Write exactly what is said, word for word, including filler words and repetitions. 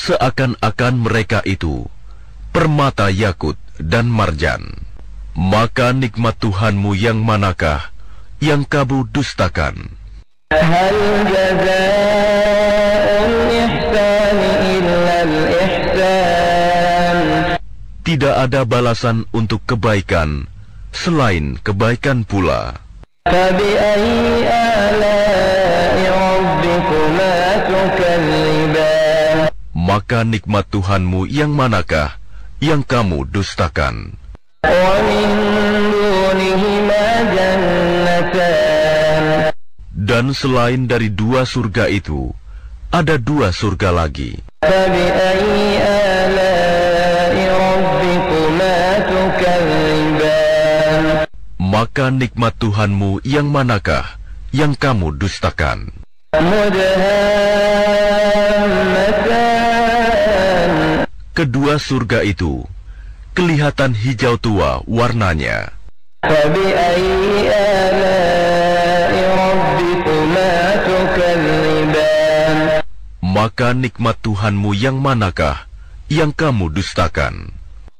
seakan-akan mereka itu permata yakut dan marjan. Maka nikmat Tuhanmu yang manakah yang kamu dustakan? Hal jazaa'ul ihsani illal ihsan. Tidak ada balasan untuk kebaikan selain kebaikan pula. Fabi'ayyi ala'i rabbikuma tukadziban. Maka nikmat Tuhanmu yang manakah yang kamu dustakan? Wa min dunihima jannatan. Dan selain dari dua surga itu, ada dua surga lagi. Fabi'ayyi ala'i rabbikuma tukadziban. Maka nikmat Tuhanmu yang manakah yang kamu dustakan? Mudhammatan. Kedua surga itu kelihatan hijau tua warnanya. Fabi'ayyi ala'i rabbikuma tukadziban. Maka nikmat Tuhanmu yang manakah yang kamu dustakan?